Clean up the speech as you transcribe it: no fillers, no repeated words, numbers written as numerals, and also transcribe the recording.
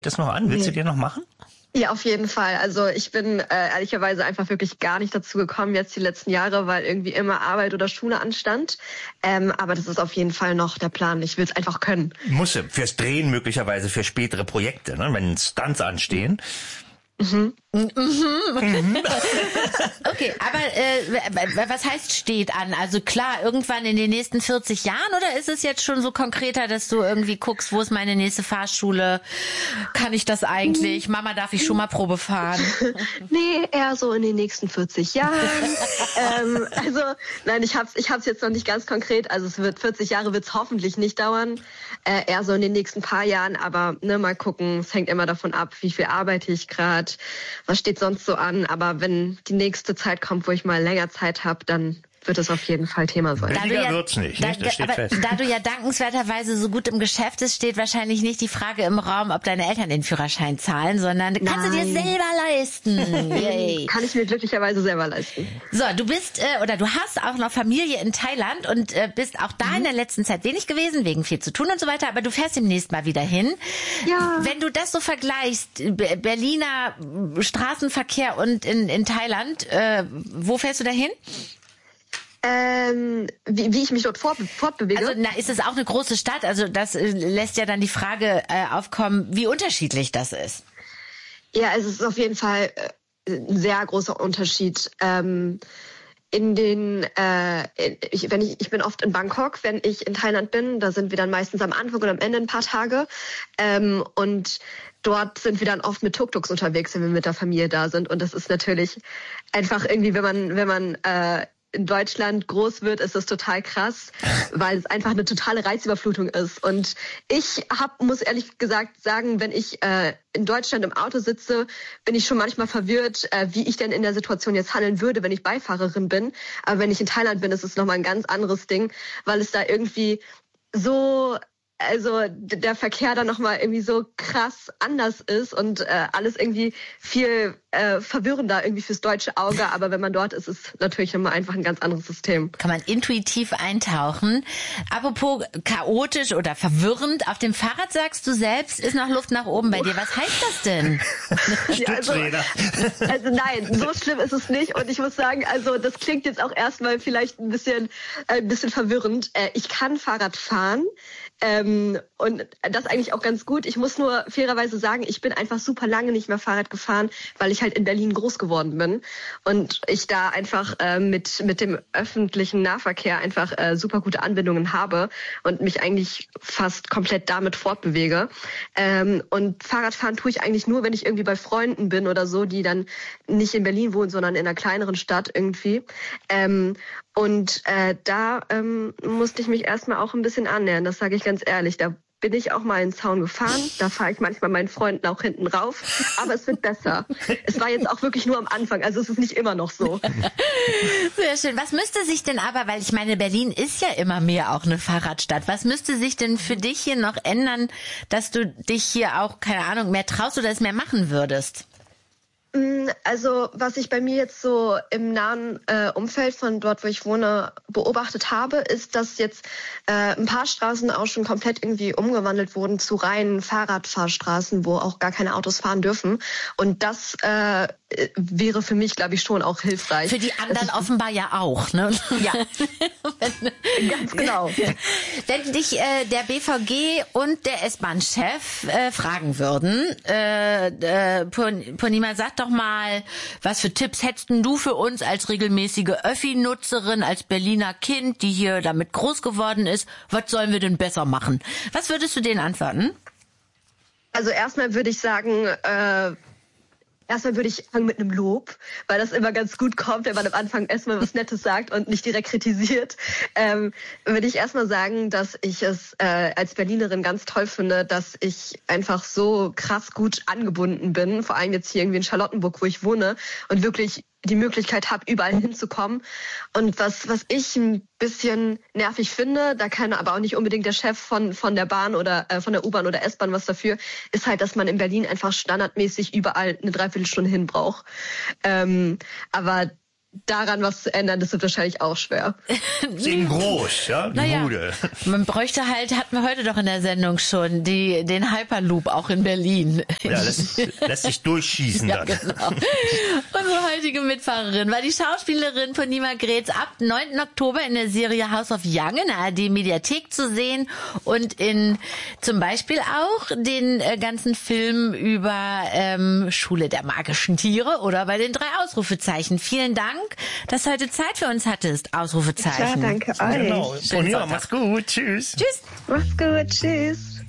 das noch an? Willst du dir noch machen? Ja, auf jeden Fall. Also ich bin ehrlicherweise einfach wirklich gar nicht dazu gekommen jetzt die letzten Jahre, weil irgendwie immer Arbeit oder Schule anstand. Aber das ist auf jeden Fall noch der Plan. Ich will es einfach können. Muss fürs Drehen möglicherweise für spätere Projekte, ne? Wenn Stunts anstehen. Okay, aber was heißt steht an? Also klar, irgendwann in den nächsten 40 Jahren oder ist es jetzt schon so konkreter, dass du irgendwie guckst, wo ist meine nächste Fahrschule? Kann ich das eigentlich? Mama, darf ich schon mal Probe fahren? Nee, eher so in den nächsten 40 Jahren. Also nein, ich hab's jetzt noch nicht ganz konkret. Also 40 Jahre wird's hoffentlich nicht dauern. Eher so in den nächsten paar Jahren. Aber mal gucken. Es hängt immer davon ab, wie viel arbeite ich gerade. Was steht sonst so an? Aber wenn die nächste Zeit kommt, wo ich mal länger Zeit habe, dann wird es auf jeden Fall Thema sein. Billiger wird's nicht, das steht fest. Da du ja dankenswerterweise so gut im Geschäft bist, steht wahrscheinlich nicht die Frage im Raum, ob deine Eltern den Führerschein zahlen, sondern kannst du dir selber leisten. Yay. Kann ich mir glücklicherweise selber leisten. So, du bist du hast auch noch Familie in Thailand und bist auch da in der letzten Zeit wenig gewesen, wegen viel zu tun und so weiter, aber du fährst demnächst mal wieder hin. Ja. Wenn du das so vergleichst, Berliner Straßenverkehr und in Thailand, wo fährst du da hin? Wie ich mich dort fortbewege. Also ist es auch eine große Stadt? Also das lässt ja dann die Frage aufkommen, wie unterschiedlich das ist. Ja, es ist auf jeden Fall ein sehr großer Unterschied. Ich bin oft in Bangkok, wenn ich in Thailand bin. Da sind wir dann meistens am Anfang und am Ende ein paar Tage. Und dort sind wir dann oft mit Tuk-Tuks unterwegs, wenn wir mit der Familie da sind. Und das ist natürlich einfach irgendwie, wenn man in Deutschland groß wird, ist das total krass, weil es einfach eine totale Reizüberflutung ist. Und ich muss ehrlich gesagt sagen, wenn ich in Deutschland im Auto sitze, bin ich schon manchmal verwirrt, wie ich denn in der Situation jetzt handeln würde, wenn ich Beifahrerin bin. Aber wenn ich in Thailand bin, ist es nochmal ein ganz anderes Ding, weil es da irgendwie der Verkehr dann nochmal irgendwie so krass anders ist und alles irgendwie viel verwirrender irgendwie fürs deutsche Auge. Aber wenn man dort ist, ist es natürlich nochmal einfach ein ganz anderes System. Kann man intuitiv eintauchen. Apropos chaotisch oder verwirrend, auf dem Fahrrad sagst du selbst, ist noch Luft nach oben bei dir. Was heißt das denn? Ja, also nein, so schlimm ist es nicht. Und ich muss sagen, also das klingt jetzt auch erstmal vielleicht ein bisschen verwirrend. Ich kann Fahrrad fahren. Und das eigentlich auch ganz gut. Ich muss nur fairerweise sagen, ich bin einfach super lange nicht mehr Fahrrad gefahren, weil ich halt in Berlin groß geworden bin und ich da einfach mit dem öffentlichen Nahverkehr einfach super gute Anbindungen habe und mich eigentlich fast komplett damit fortbewege. Und Fahrradfahren tue ich eigentlich nur, wenn ich irgendwie bei Freunden bin oder so, die dann nicht in Berlin wohnen, sondern in einer kleineren Stadt irgendwie. Und da musste ich mich erstmal auch ein bisschen annähern, das sage ich ganz ehrlich. Da bin ich auch mal in den Zaun gefahren, da fahre ich manchmal meinen Freunden auch hinten rauf, aber es wird besser. Es war jetzt auch wirklich nur am Anfang, also es ist nicht immer noch so. Sehr schön. Was müsste sich denn aber, weil ich meine, Berlin ist ja immer mehr auch eine Fahrradstadt, was müsste sich denn für dich hier noch ändern, dass du dich hier auch, keine Ahnung, mehr traust oder es mehr machen würdest? Also was ich bei mir jetzt so im nahen Umfeld von dort, wo ich wohne, beobachtet habe, ist, dass jetzt ein paar Straßen auch schon komplett irgendwie umgewandelt wurden zu reinen Fahrradfahrstraßen, wo auch gar keine Autos fahren dürfen. Und das wäre für mich, glaube ich, schon auch hilfreich. Für die anderen offenbar ja auch, ne? Ja, ganz genau. Wenn dich der BVG und der S-Bahn-Chef fragen würden, Purnima, sag doch mal, was für Tipps hättest du für uns als regelmäßige Öffi-Nutzerin, als Berliner Kind, die hier damit groß geworden ist? Was sollen wir denn besser machen? Was würdest du denen antworten? Also erstmal würde ich sagen, würde ich fangen mit einem Lob, weil das immer ganz gut kommt, wenn man am Anfang erstmal was Nettes sagt und nicht direkt kritisiert. Würde ich erstmal sagen, dass ich es als Berlinerin ganz toll finde, dass ich einfach so krass gut angebunden bin, vor allem jetzt hier irgendwie in Charlottenburg, wo ich wohne und wirklich die Möglichkeit habe, überall hinzukommen. Und was ich ein bisschen nervig finde, da kann aber auch nicht unbedingt der Chef von der Bahn oder von der U-Bahn oder S-Bahn was dafür, ist halt, dass man in Berlin einfach standardmäßig überall eine Dreiviertelstunde hin braucht. Aber daran was zu ändern, das wird wahrscheinlich auch schwer. In groß, ja, die Bude. Man bräuchte halt, hatten wir heute doch in der Sendung schon, den Hyperloop auch in Berlin. Ja, lässt sich durchschießen dann. Genau. Unsere heutige Mitfahrerin war die Schauspielerin von Nima Gretz, ab 9. Oktober in der Serie House of Young in der ARD-Mediathek zu sehen und in zum Beispiel auch den ganzen Film über Schule der magischen Tiere oder bei den 3 Ausrufezeichen. Vielen Dank, dass du heute Zeit für uns hattest. Ausrufezeichen. Ja, danke euch. Genau. Sonja, mach's gut. Tschüss. Tschüss. Mach's gut. Tschüss.